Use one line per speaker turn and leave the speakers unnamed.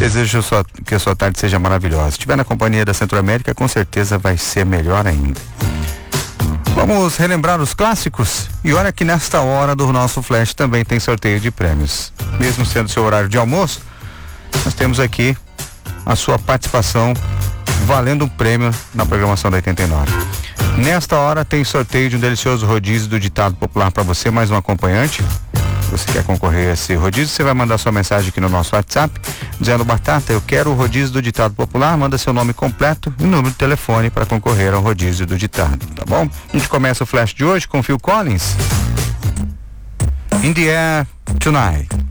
Desejo que a sua tarde seja maravilhosa. Se estiver na companhia da Centro-América, com certeza vai ser melhor ainda. Vamos relembrar os clássicos? E olha que nesta hora do nosso Flash também tem sorteio de prêmios. Mesmo sendo seu horário de almoço, nós temos aqui a sua participação valendo um prêmio na programação da 89. Nesta hora tem sorteio de um delicioso rodízio do ditado popular para você, mais um acompanhante. Se você quer concorrer a esse rodízio, você vai mandar sua mensagem aqui no nosso WhatsApp, dizendo: Batata, eu quero o rodízio do ditado popular, manda seu nome completo e número de telefone para concorrer ao rodízio do ditado, tá bom? A gente começa o Flash de hoje com Phil Collins, In the Air Tonight.